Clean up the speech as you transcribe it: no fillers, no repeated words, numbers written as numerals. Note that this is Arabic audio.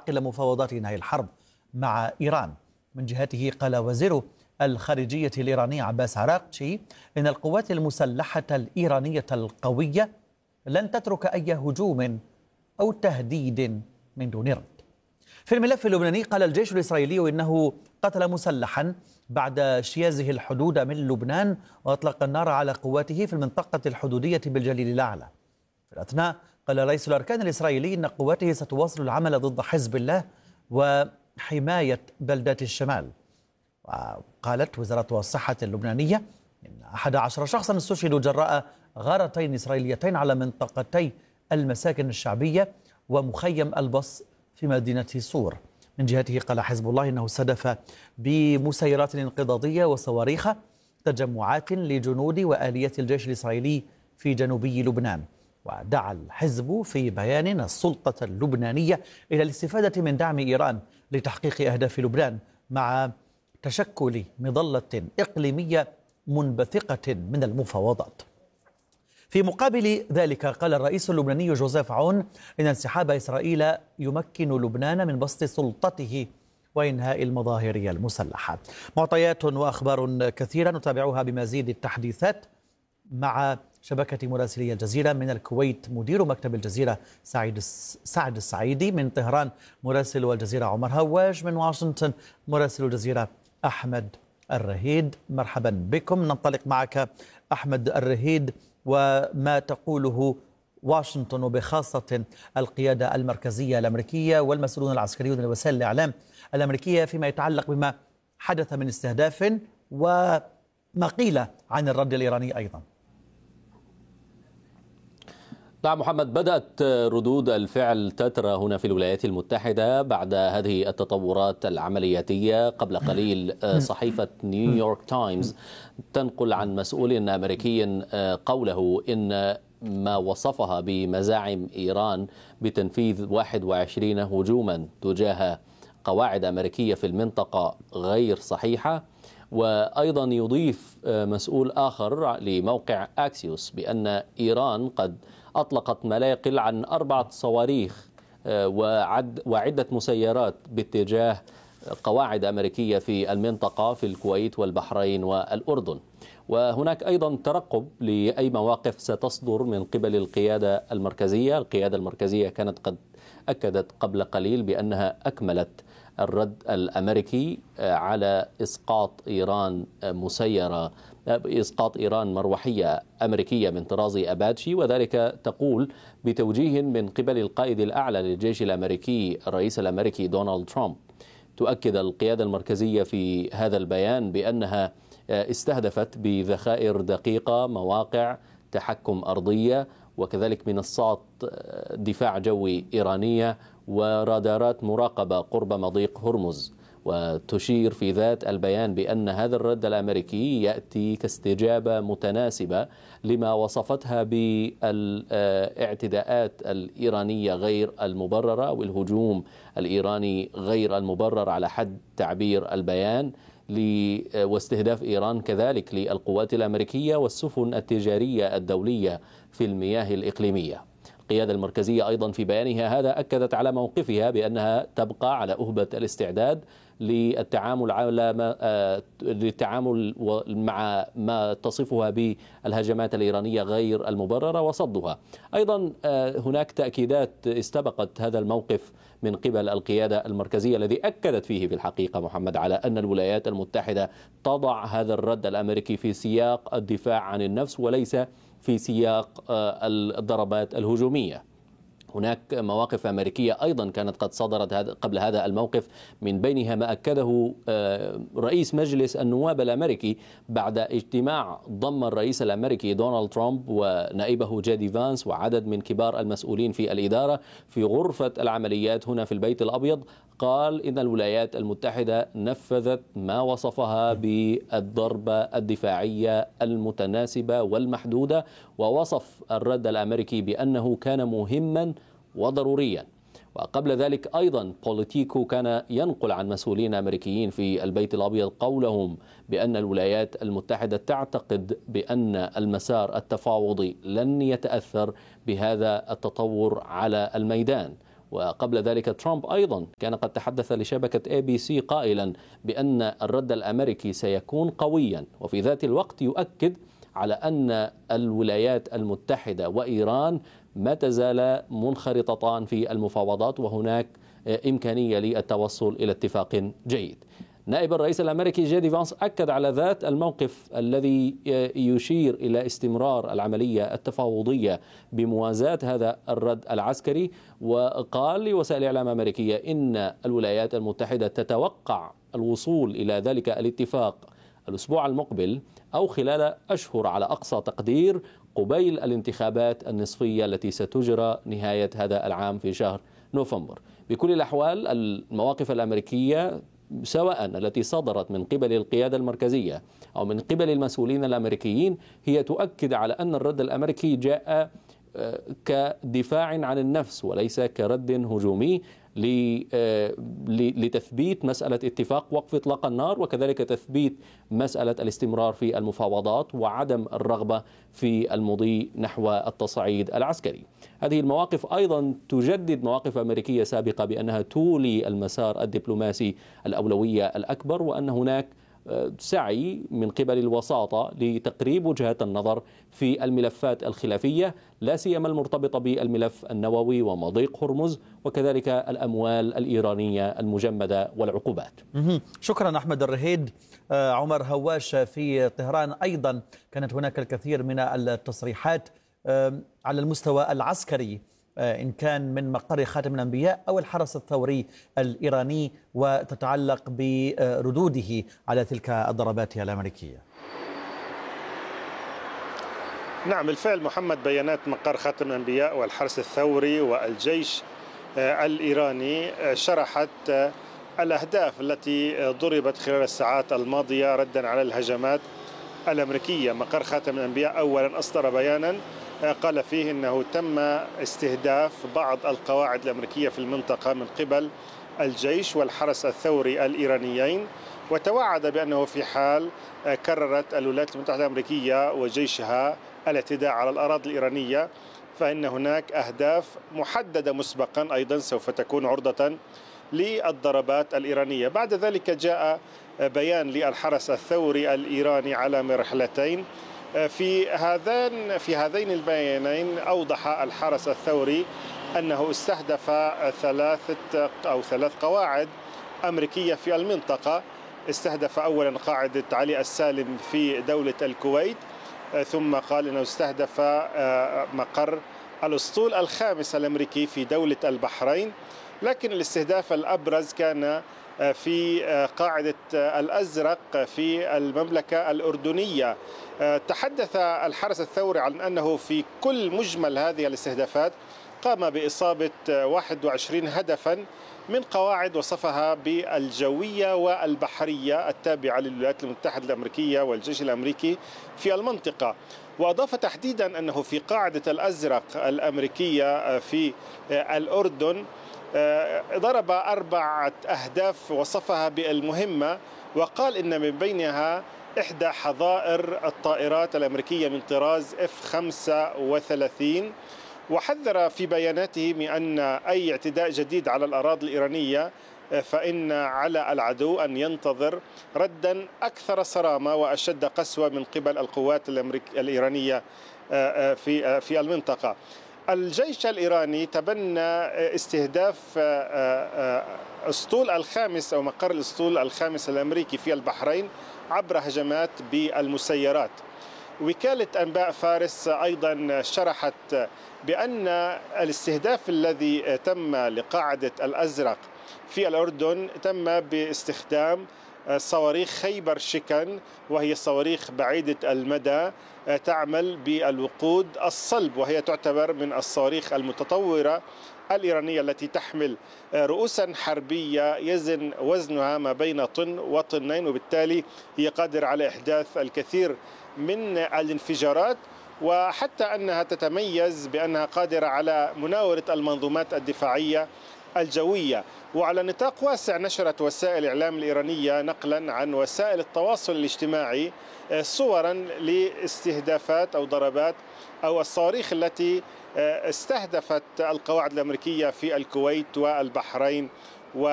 معرقل مفاوضات إنهاء الحرب مع إيران. من جهته قال وزير الخارجية الإيراني عباس عراقچي إن القوات المسلحة الإيرانية القوية لن تترك أي هجوم أو تهديد من دون رد. في الملف اللبناني قال الجيش الإسرائيلي إنه قتل مسلحا بعد اجتيازه الحدود من لبنان وأطلق النار على قواته في المنطقة الحدودية بالجليل الأعلى. في الأثناء قال رئيس الأركان الإسرائيلي إن قواته ستواصل العمل ضد حزب الله وحماية بلدات الشمال. وقالت وزارة الصحة اللبنانية إن 11 شخصا استشهدوا جراء غارتين إسرائيليتين على منطقتي المساكن الشعبية ومخيم البص في مدينة صور. من جهته قال حزب الله إنه استهدف بمسيرات انقضاضية وصواريخ تجمعات لجنود وآليات الجيش الإسرائيلي في جنوبي لبنان. ودعا الحزب في بيان السلطة اللبنانية إلى الاستفادة من دعم إيران لتحقيق أهداف لبنان مع تشكل مظلة إقليمية منبثقة من المفاوضات. في مقابل ذلك قال الرئيس اللبناني جوزيف عون إن انسحاب إسرائيل يمكن لبنان من بسط سلطته وإنهاء المظاهر المسلحة. معطيات وأخبار كثيرة نتابعها بمزيد التحديثات مع شبكة مراسلي الجزيرة. من الكويت مدير مكتب الجزيرة سعد السعيدي، من طهران مراسل الجزيرة عمر هواج، من واشنطن مراسل الجزيرة أحمد الرهيد. مرحبا بكم. ننطلق معك أحمد الرهيد وما تقوله واشنطن وبخاصة القيادة المركزية الأمريكية والمسؤولون العسكريون لوسائل الإعلام الأمريكية فيما يتعلق بما حدث من استهداف وما قيل عن الرد الإيراني أيضا. نعم محمد، بدأت ردود الفعل تترى هنا في الولايات المتحدة بعد هذه التطورات العملياتية. قبل قليل صحيفة نيويورك تايمز تنقل عن مسؤول أمريكي قوله إن ما وصفها بمزاعم إيران بتنفيذ 21 هجوما تجاه قواعد أمريكية في المنطقة غير صحيحة. وأيضا يضيف مسؤول آخر لموقع أكسيوس بأن إيران قد أطلقت ما لا يقل عن 4 صواريخ وعدة مسيرات باتجاه قواعد أمريكية في المنطقة في الكويت والبحرين والأردن. وهناك أيضا ترقب لأي مواقف ستصدر من قبل القيادة المركزية. القيادة المركزية كانت قد أكدت قبل قليل بأنها أكملت الرد الأمريكي على إسقاط إيران مروحية أمريكية من طراز أباتشي، وذلك تقول بتوجيه من قبل القائد الأعلى للجيش الأمريكي الرئيس الأمريكي دونالد ترامب. تؤكد القيادة المركزية في هذا البيان بأنها استهدفت بذخائر دقيقة مواقع تحكم أرضية وكذلك منصات دفاع جوي إيرانية ورادارات مراقبة قرب مضيق هرمز. وتشير في ذات البيان بأن هذا الرد الأمريكي يأتي كاستجابة متناسبة لما وصفتها بالاعتداءات الإيرانية غير المبررة والهجوم الإيراني غير المبرر على حد تعبير البيان، واستهداف إيران كذلك للقوات الأمريكية والسفن التجارية الدولية في المياه الإقليمية. القيادة المركزية أيضا في بيانها هذا أكدت على موقفها بأنها تبقى على أهبة الاستعداد للتعامل مع ما تصفها بالهجمات الإيرانية غير المبررة وصدها. أيضا هناك تأكيدات استبقت هذا الموقف من قبل القيادة المركزية الذي أكدت فيه في الحقيقة محمد على أن الولايات المتحدة تضع هذا الرد الأمريكي في سياق الدفاع عن النفس وليس في سياق الضربات الهجومية. هناك مواقف أمريكية أيضا كانت قد صدرت قبل هذا الموقف، من بينها ما أكده رئيس مجلس النواب الأمريكي بعد اجتماع ضم الرئيس الأمريكي دونالد ترامب ونائبه جيدي فانس وعدد من كبار المسؤولين في الإدارة في غرفة العمليات هنا في البيت الأبيض. قال إن الولايات المتحدة نفذت ما وصفها بالضربة الدفاعية المتناسبة والمحدودة، ووصف الرد الأمريكي بأنه كان مهما وضروريا. وقبل ذلك أيضا بوليتيكو كان ينقل عن مسؤولين أمريكيين في البيت الأبيض قولهم بأن الولايات المتحدة تعتقد بأن المسار التفاوضي لن يتأثر بهذا التطور على الميدان. وقبل ذلك ترامب أيضا كان قد تحدث لشبكة ABC قائلا بأن الرد الأمريكي سيكون قويا، وفي ذات الوقت يؤكد على أن الولايات المتحدة وإيران ما تزال منخرطتان في المفاوضات، وهناك إمكانية للتوصل إلى اتفاق جيد. نائب الرئيس الأمريكي جي فانس أكد على ذات الموقف الذي يشير إلى استمرار العملية التفاوضية بموازاة هذا الرد العسكري، وقال لوسائل الإعلام الأمريكية إن الولايات المتحدة تتوقع الوصول إلى ذلك الاتفاق الأسبوع المقبل أو خلال أشهر على أقصى تقدير قبيل الانتخابات النصفية التي ستجرى نهاية هذا العام في شهر نوفمبر. بكل الأحوال المواقف الأمريكية سواء التي صدرت من قبل القيادة المركزية أو من قبل المسؤولين الأمريكيين هي تؤكد على أن الرد الأمريكي جاء كدفاع عن النفس وليس كرد هجومي لتثبيت مسألة اتفاق وقف إطلاق النار، وكذلك تثبيت مسألة الاستمرار في المفاوضات وعدم الرغبة في المضي نحو التصعيد العسكري. هذه المواقف أيضا تجدد مواقف أمريكية سابقة بأنها تولي المسار الدبلوماسي الأولوية الأكبر، وأن هناك سعي من قبل الوساطة لتقريب وجهات النظر في الملفات الخلافية، لا سيما المرتبطة بالملف النووي ومضيق هرمز وكذلك الأموال الإيرانية المجمدة والعقوبات. شكرا أحمد الرهيد. عمر هواش في طهران أيضا كانت هناك الكثير من التصريحات على المستوى العسكري، إن كان من مقر خاتم الأنبياء أو الحرس الثوري الإيراني، وتتعلق بردوده على تلك الضربات الأمريكية. نعم بالفعل محمد، بيانات مقر خاتم الأنبياء والحرس الثوري والجيش الإيراني شرحت الأهداف التي ضربت خلال الساعات الماضية ردا على الهجمات الأمريكية. مقر خاتم الأنبياء أولا أصدر بيانا قال فيه أنه تم استهداف بعض القواعد الأمريكية في المنطقة من قبل الجيش والحرس الثوري الإيرانيين، وتوعد بأنه في حال كررت الولايات المتحدة الأمريكية وجيشها الاعتداء على الأراضي الإيرانية فإن هناك أهداف محددة مسبقا أيضا سوف تكون عرضة للضربات الإيرانية. بعد ذلك جاء بيان للحرس الثوري الإيراني على مرحلتين. في هذين البيانين أوضح الحرس الثوري أنه استهدف ثلاث قواعد أمريكية في المنطقة. استهدف أولا قاعدة علي السالم في دولة الكويت، ثم قال أنه استهدف مقر الأسطول الخامس الأمريكي في دولة البحرين، لكن الاستهداف الأبرز كان في قاعدة الأزرق في المملكة الأردنية. تحدث الحرس الثوري عن أنه في كل مجمل هذه الاستهدافات قام بإصابة 21 هدفا من قواعد وصفها بالجوية والبحرية التابعة للولايات المتحدة الأمريكية والجيش الأمريكي في المنطقة. وأضاف تحديدا أنه في قاعدة الأزرق الأمريكية في الأردن ضرب 4 أهداف وصفها بالمهمة، وقال إن من بينها إحدى حظائر الطائرات الأمريكية من طراز F-35، وحذر في بياناته من أن أي اعتداء جديد على الأراضي الإيرانية فإن على العدو أن ينتظر ردا أكثر صرامة وأشد قسوة من قبل القوات الإيرانية في المنطقة. الجيش الإيراني تبنى استهداف أسطول الخامس أو مقر الأسطول الخامس الأمريكي في البحرين عبر هجمات بالمسيرات. وكالة أنباء فارس أيضا شرحت بأن الاستهداف الذي تم لقاعدة الأزرق في الأردن تم باستخدام صواريخ خيبر شكن، وهي صواريخ بعيدة المدى تعمل بالوقود الصلب، وهي تعتبر من الصواريخ المتطورة الإيرانية التي تحمل رؤوسا حربية يزن وزنها ما بين طن وطنين، وبالتالي هي قادرة على إحداث الكثير من الانفجارات، وحتى أنها تتميز بأنها قادرة على مناورة المنظومات الدفاعية الجوية. وعلى نطاق واسع نشرت وسائل الإعلام الإيرانية نقلا عن وسائل التواصل الاجتماعي صورا لاستهدافات أو ضربات أو الصواريخ التي استهدفت القواعد الأمريكية في الكويت والبحرين